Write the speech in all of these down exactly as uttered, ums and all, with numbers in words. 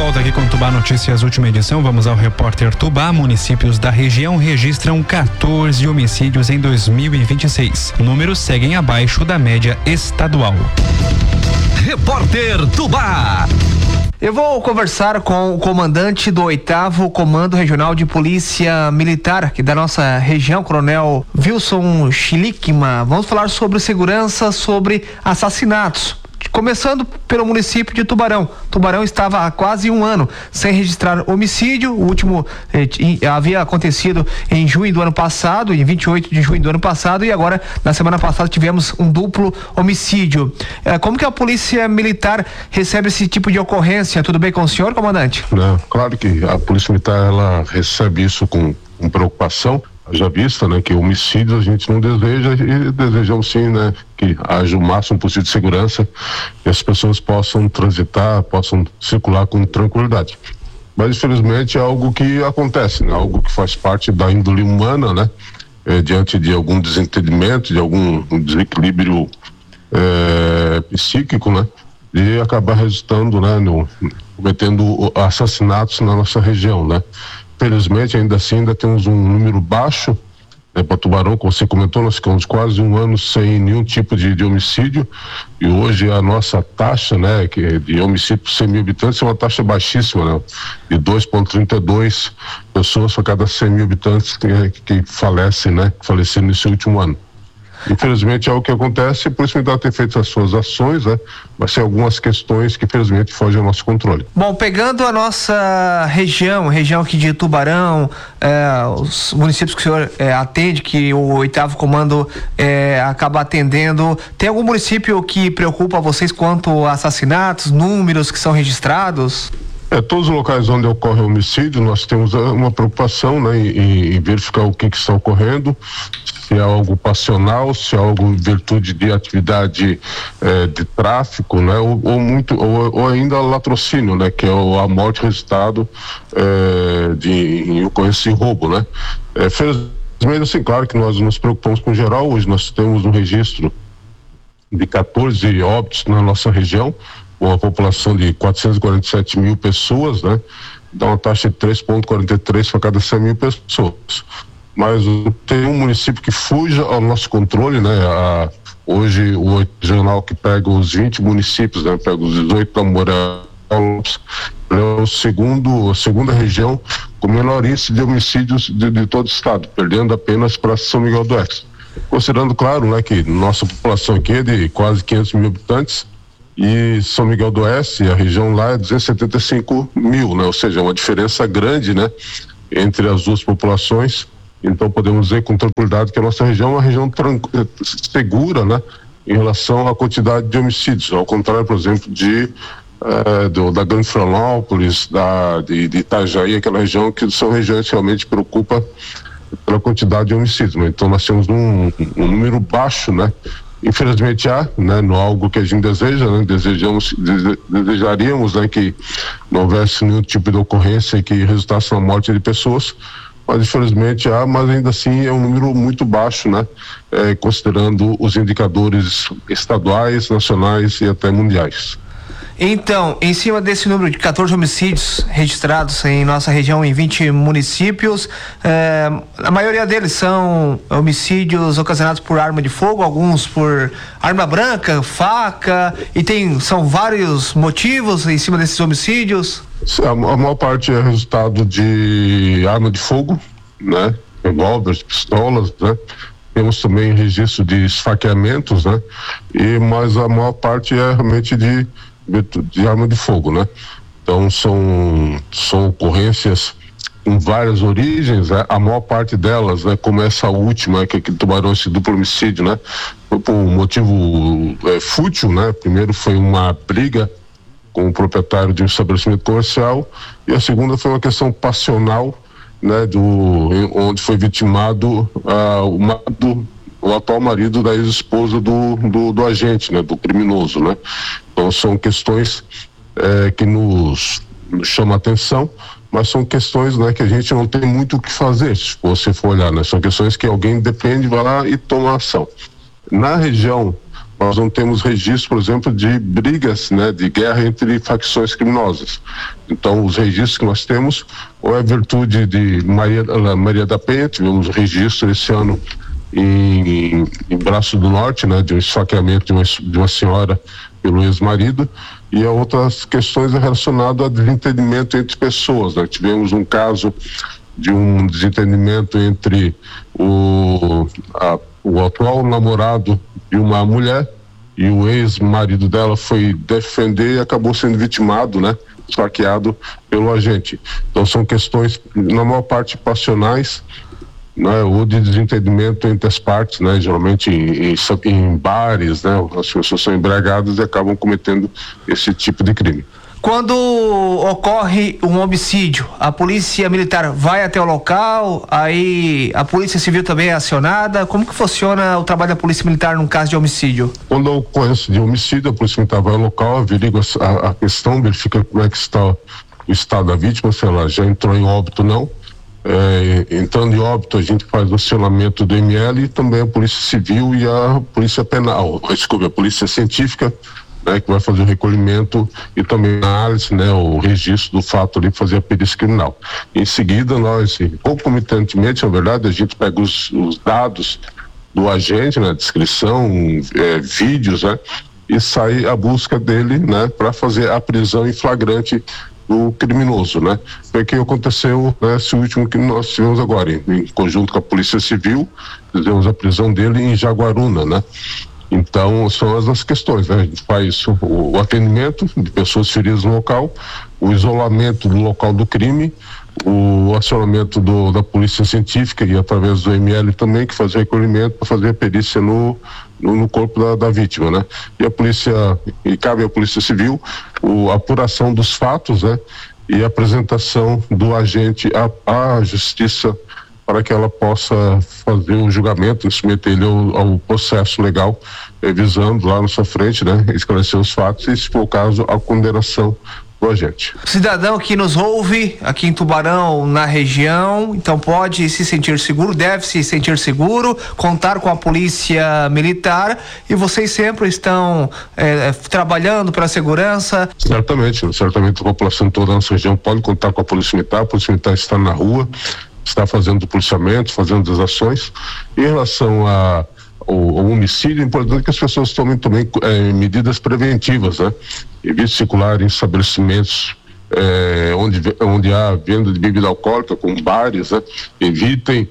volta aqui com Tubá Notícias, última edição. Vamos ao repórter Tubá. Municípios da região registram quatorze homicídios em dois mil e vinte e seis. Números seguem abaixo da média estadual. Repórter Tubá. Eu vou conversar com o comandante do oitavo Comando Regional de Polícia Militar aqui da nossa região, Coronel Wilson Schlickman. Vamos falar sobre segurança, sobre assassinatos. Começando pelo município de Tubarão. Tubarão estava há quase um ano sem registrar homicídio. O último eh, havia acontecido em junho do ano passado, em vinte e oito de junho do ano passado, e agora, na semana passada, tivemos um duplo homicídio. Eh, como que a Polícia Militar recebe esse tipo de ocorrência? Tudo bem com o senhor, comandante? Não, claro que a Polícia Militar, ela recebe isso com, com preocupação. Já vista, né, que homicídios a gente não deseja e desejamos sim, né, que haja o máximo possível de segurança e as pessoas possam transitar, possam circular com tranquilidade. Mas infelizmente é algo que acontece, né, algo que faz parte da índole humana, né, é, diante de algum desentendimento, de algum desequilíbrio é, psíquico, né, e acabar resultando, né, no, cometendo assassinatos na nossa região, né. Felizmente, ainda assim, ainda temos um número baixo, né, para Tubarão, como você comentou, nós ficamos quase um ano sem nenhum tipo de, de homicídio, e hoje a nossa taxa, né, que de homicídio por cem mil habitantes é uma taxa baixíssima, né, de dois vírgula trinta e dois pessoas por cada cem mil habitantes que, que falecem, né, que faleceram nesse último ano. Infelizmente é o que acontece, por isso o militar tem feito as suas ações, né? Mas tem algumas questões que infelizmente fogem ao nosso controle. Bom, pegando a nossa região, região aqui de Tubarão, eh, os municípios que o senhor eh, atende, que o oitavo comando eh, acaba atendendo, tem algum município que preocupa vocês quanto a assassinatos, números que são registrados? É, todos os locais onde ocorre homicídio, nós temos uma preocupação, né, em, em verificar o que, que está ocorrendo, se é algo passional, se é algo em virtude de atividade eh, de tráfico, né, ou, ou muito, ou, ou ainda latrocínio, né, que é o, a morte resultado eh, de em ocorrência de roubo, né. É, felizmente, assim, claro que nós nos preocupamos com o geral. Hoje nós temos um registro de quatorze óbitos na nossa região, com uma população de quatrocentos e quarenta e sete mil pessoas, né? Dá uma taxa de três vírgula quarenta e três para cada cem mil pessoas. Mas tem um município que fuja ao nosso controle, né? A, hoje o regional que pega os vinte municípios, né? Pega os dezoito da Morelos, é o segundo, a segunda região com menor índice de homicídios de, de todo o estado, perdendo apenas para São Miguel do Oeste. Considerando, claro, né, que nossa população aqui é de quase quinhentos mil habitantes, e São Miguel do Oeste, a região lá é duzentos e setenta e cinco mil, né? Ou seja, uma diferença grande, né, entre as duas populações. Então podemos dizer com tranquilidade que a nossa região é uma região segura, né, em relação à quantidade de homicídios, ao contrário, por exemplo, de eh, do, da Grande Florianópolis, da de, de Itajaí, aquela região que são regiões que realmente preocupa pela quantidade de homicídios. Então nós temos um, um número baixo, né? Infelizmente há, né, não algo que a gente deseja, né, desejamos, dese, desejaríamos, né, que não houvesse nenhum tipo de ocorrência que resultasse na morte de pessoas, mas infelizmente há, mas ainda assim é um número muito baixo, né, é, considerando os indicadores estaduais, nacionais e até mundiais. Então, em cima desse número de quatorze homicídios registrados em nossa região em vinte municípios, eh, a maioria deles são homicídios ocasionados por arma de fogo, alguns por arma branca, faca, e tem, são vários motivos em cima desses homicídios? A, a maior parte é resultado de arma de fogo, né, revólveres, pistolas, né. Temos também registro de esfaqueamentos, né, e, mas a maior parte é realmente de de arma de fogo, né? Então são são ocorrências com várias origens, né? A maior parte delas, né, como essa última, que aqui Tubarão, esse duplo homicídio, né, foi por um motivo é, fútil, né? Primeiro foi uma briga com o proprietário de um estabelecimento comercial, e a segunda foi uma questão passional, né, do onde foi vitimado ah, o marido, o atual marido da ex-esposa do, do do agente, né, do criminoso, né? Então são questões eh, que nos, nos chamam a atenção, mas são questões, né, que a gente não tem muito o que fazer, se você for olhar, né? São questões que alguém depende, vai lá e toma ação. Na região nós não temos registro, por exemplo, de brigas, né, de guerra entre facções criminosas. Então, os registros que nós temos, ou é virtude de Maria, Maria da Penha, tivemos registro esse ano em, em Braço do Norte, né, de um esfaqueamento de uma, de uma senhora pelo ex-marido, e a outras questões relacionadas a desentendimento entre pessoas, né? Tivemos um caso de um desentendimento entre o, a, o atual namorado de uma mulher, e o ex-marido dela foi defender e acabou sendo vitimado, né? Esfaqueado pelo agente. Então são questões, na maior parte, passionais, né, ou de desentendimento entre as partes, né, geralmente em, em, em bares, né, as pessoas são embriagadas e acabam cometendo esse tipo de crime. Quando ocorre um homicídio, a polícia militar vai até o local, aí a polícia civil também é acionada. Como que funciona o trabalho da polícia militar num caso de homicídio? Quando ocorre de homicídio, a polícia militar vai ao local, averigua a, a questão, verifica como é que está o estado da vítima, se ela já entrou em óbito ou não. É, entrando em óbito, a gente faz o acionamento do M L e também a Polícia Civil e a Polícia Penal, desculpa, a Polícia Científica, né, que vai fazer o recolhimento e também a análise, né, o registro do fato ali, fazer a perícia criminal. Em seguida, nós, concomitantemente, na verdade, a gente pega os, os dados do agente, né, descrição, é, vídeos, né, e sai a busca dele, né, para fazer a prisão em flagrante do criminoso, né? Foi o que aconteceu, né, esse último que nós tivemos agora, em, em conjunto com a Polícia Civil, fizemos a prisão dele em Jaguaruna, né? Então, são as questões, né? A gente faz o, o atendimento de pessoas feridas no local, o isolamento do local do crime, o acionamento do, da Polícia Científica e através do M L também, que faz o recolhimento para fazer a perícia no, no, no corpo da, da vítima, né? E a polícia, e cabe à Polícia Civil o, a apuração dos fatos, né? E a apresentação do agente à, à Justiça para que ela possa fazer o julgamento, submeter ele ao, ao processo legal, eh, visando lá na sua frente, né? Esclarecer os fatos e, se for o caso, a condenação do agente. Cidadão que nos ouve aqui em Tubarão, na região, então pode se sentir seguro, deve se sentir seguro, contar com a polícia militar, e vocês sempre estão eh, trabalhando para a segurança. Certamente, certamente a população toda da nossa região pode contar com a polícia militar, a polícia militar está na rua, está fazendo policiamento, fazendo as ações. Em relação a o, o homicídio, é importante que as pessoas tomem também é, medidas preventivas, né? Evite circular em estabelecimentos é, onde, onde há venda de bebida alcoólica, como bares, né? Evitem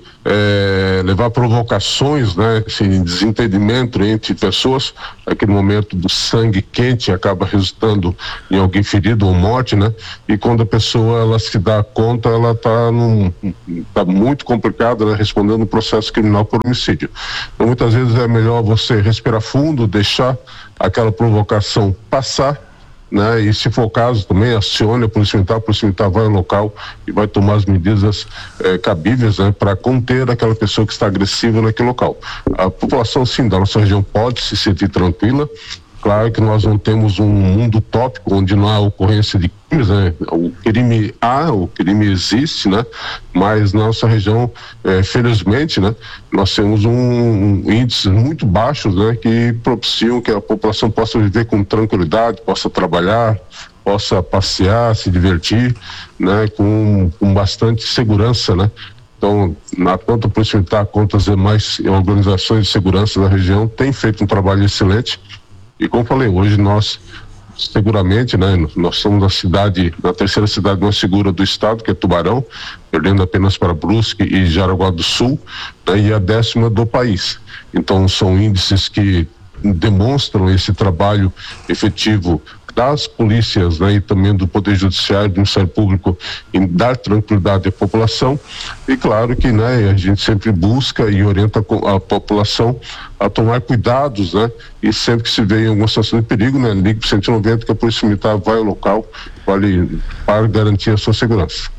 é, levar provocações, né? Esse desentendimento entre pessoas, aquele momento do sangue quente acaba resultando em alguém ferido ou morte, né? E quando a pessoa ela se dá conta, ela está num, tá muito complicada, né? Respondendo um processo criminal por homicídio. Então, muitas vezes é melhor você respirar fundo, deixar aquela provocação passar, né? E se for o caso também acione a polícia militar, a polícia militar vai ao local e vai tomar as medidas eh, cabíveis, né, para conter aquela pessoa que está agressiva naquele local. A população, sim, da nossa região pode se sentir tranquila. Claro que nós não temos um mundo utópico onde não há ocorrência de crimes, né? O crime há, o crime existe, né? Mas na nossa região, eh, felizmente, né? Nós temos um, um índices muito baixos, né? Que propiciam que a população possa viver com tranquilidade, possa trabalhar, possa passear, se divertir, né? Com, com bastante segurança, né? Então, na, tanto a Polícia Militar quanto as demais organizações de segurança da região têm feito um trabalho excelente. E como falei, hoje nós seguramente, né, nós somos a cidade, a terceira cidade mais segura do estado, que é Tubarão, perdendo apenas para Brusque e Jaraguá do Sul, né, e a décima do país. Então são índices que demonstram esse trabalho efetivo das polícias, né, e também do Poder Judiciário, do Ministério Público, em dar tranquilidade à população. E claro que, né, a gente sempre busca e orienta a população a tomar cuidados, né, e sempre que se vê em alguma situação de perigo, né, ligue para o cento e noventa que a Polícia Militar vai ao local vale, para garantir a sua segurança.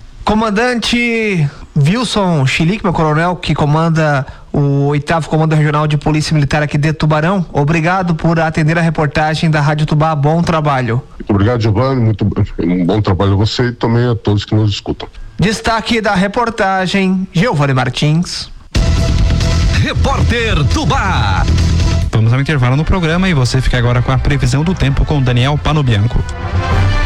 Comandante Wilson Schlickman, coronel que comanda o oitavo Comando Regional de Polícia Militar aqui de Tubarão, obrigado por atender a reportagem da Rádio Tubá, bom trabalho. Muito obrigado, Giovanni, muito um bom trabalho a você e também a todos que nos escutam. Destaque da reportagem, Giovanni Martins. Repórter Tubá. Vamos ao intervalo no programa e você fica agora com a previsão do tempo com Daniel Panobianco.